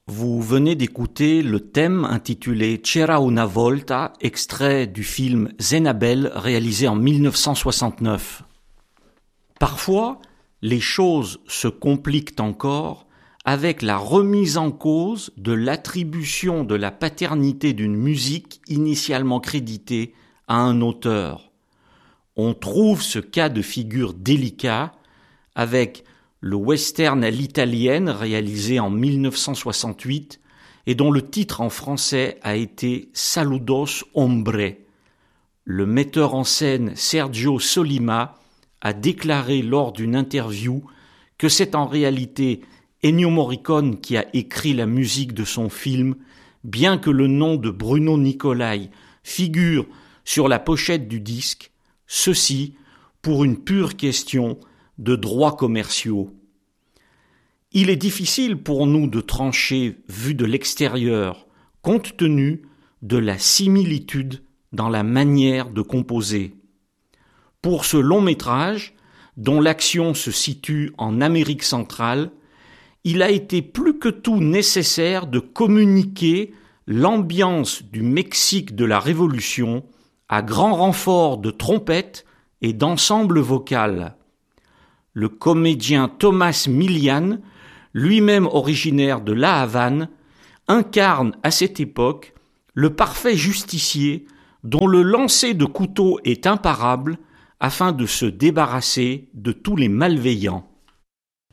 Vous venez d'écouter le thème intitulé C'era una volta, extrait du film Zénabel réalisé en 1969. Parfois, les choses se compliquent encore avec la remise en cause de l'attribution de la paternité d'une musique initialement créditée à un auteur. On trouve ce cas de figure délicat avec le western à l'italienne réalisé en 1968 et dont le titre en français a été Saludos Hombre. Le metteur en scène Sergio Solima a déclaré lors d'une interview que c'est en réalité Ennio Morricone qui a écrit la musique de son film, bien que le nom de Bruno Nicolai figure sur la pochette du disque, ceci pour une pure question de droits commerciaux. Il est difficile pour nous de trancher vu de l'extérieur, compte tenu de la similitude dans la manière de composer. Pour ce long métrage, dont l'action se situe en Amérique centrale, il a été plus que tout nécessaire de communiquer l'ambiance du Mexique de la Révolution à grand renfort de trompettes et d'ensemble vocal. Le comédien Thomas Milian, lui-même originaire de La Havane, incarne à cette époque le parfait justicier dont le lancer de couteau est imparable afin de se débarrasser de tous les malveillants.